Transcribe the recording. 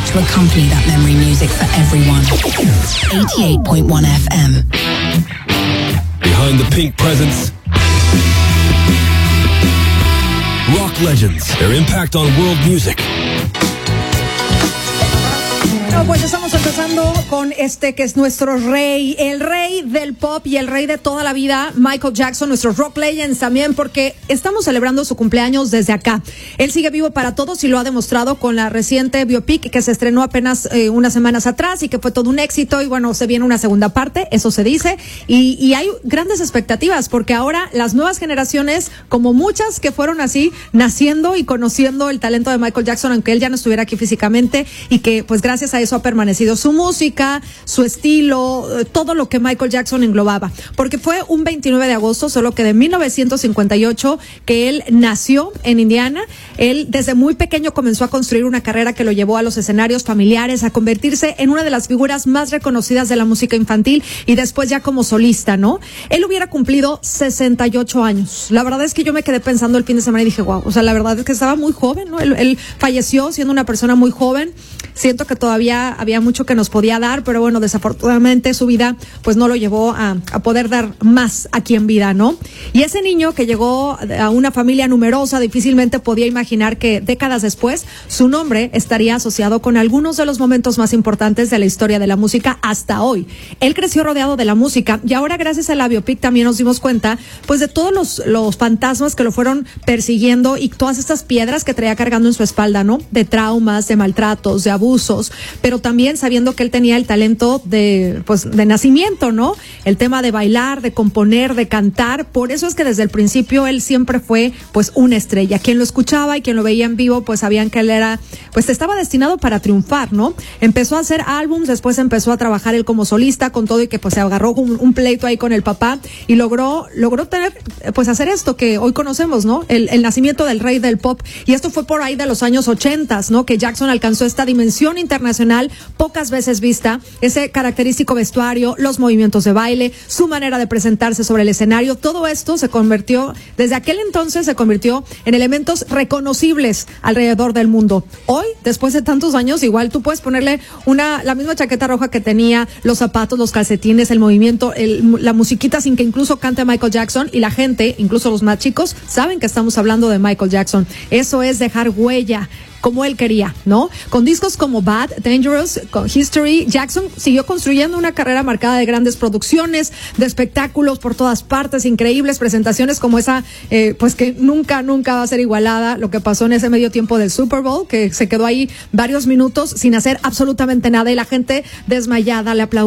to accompany that memory music for everyone. 88.1 FM. Behind the pink presence, rock legends, their impact on world music. No, pues estamos empezando con este que es nuestro rey, el rey del pop y el rey de toda la vida, Michael Jackson, nuestros rock legends también, porque estamos celebrando su cumpleaños desde acá. Él sigue vivo para todos y lo ha demostrado con la reciente biopic que se estrenó apenas unas semanas atrás y que fue todo un éxito, y bueno, se viene una segunda parte, eso se dice, y hay grandes expectativas porque ahora las nuevas generaciones, como muchas que fueron así, naciendo y conociendo el talento de Michael Jackson, aunque él ya no estuviera aquí físicamente, y que pues gracias a eso ha permanecido su música, su estilo, todo lo que Michael Jackson englobaba, porque fue un 29 de agosto, solo que de 1958, que él nació en Indiana. Él desde muy pequeño comenzó a construir una carrera que lo llevó a los escenarios familiares, a convertirse en una de las figuras más reconocidas de la música infantil y después ya como solista, ¿no? Él hubiera cumplido 68 años. La verdad es que yo me quedé pensando el fin de semana y dije, wow, o sea, la verdad es que estaba muy joven, ¿no? Él falleció siendo una persona muy joven. Siento que todavía había mucho que nos podía dar, pero bueno, desafortunadamente su vida pues no lo llevó a poder dar más aquí en vida, ¿no? Y ese niño que llegó a una familia numerosa difícilmente podía imaginar que décadas después su nombre estaría asociado con algunos de los momentos más importantes de la historia de la música hasta hoy. Él creció rodeado de la música y ahora gracias a la biopic también nos dimos cuenta pues de todos los fantasmas que lo fueron persiguiendo y todas estas piedras que traía cargando en su espalda, ¿no? De traumas, de maltratos, de abusos, pero también sabiendo que él tenía el talento de nacimiento, ¿no? El tema de bailar, de componer, de cantar. Por eso es que desde el principio él siempre fue pues una estrella. Quien lo escuchaba y quien lo veía en vivo pues sabían que él era, pues estaba destinado para triunfar, ¿no? Empezó a hacer álbums, después empezó a trabajar él como solista con todo y que pues se agarró un pleito ahí con el papá y logró tener, pues hacer esto que hoy conocemos, ¿no? El nacimiento del rey del pop. Y esto fue por ahí de los años 80, ¿no? Que Jackson alcanzó esta dimensión internacional pocas veces vista, ese característico vestuario, los movimientos de baile, su manera de presentarse sobre el escenario, todo esto desde aquel entonces se convirtió en elementos reconocibles alrededor del mundo. Hoy, después de tantos años, igual tú puedes ponerle la misma chaqueta roja que tenía, los zapatos, los calcetines, el movimiento, la musiquita sin que incluso cante Michael Jackson, y la gente, incluso los más chicos, saben que estamos hablando de Michael Jackson. Eso es dejar huella, como él quería, ¿no? Con discos como Bad, Dangerous, con History, Jackson siguió construyendo una carrera marcada de grandes producciones, de espectáculos por todas partes, increíbles presentaciones como esa, pues que nunca va a ser igualada, lo que pasó en ese medio tiempo del Super Bowl, que se quedó ahí varios minutos sin hacer absolutamente nada y la gente desmayada le aplaudió.